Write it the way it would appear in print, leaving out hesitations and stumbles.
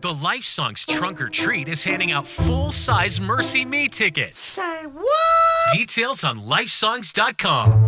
The Life Songs Trunk or Treat is handing out full-size Mercy Me tickets. Say what? Details on lifesongs.com.